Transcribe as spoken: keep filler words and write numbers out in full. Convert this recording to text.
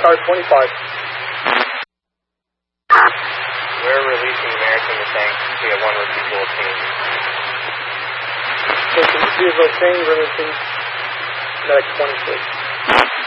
Tower twenty-five. We're releasing American the tank. We have one repeatable team. So can you see as those things releasing Medic twenty-six?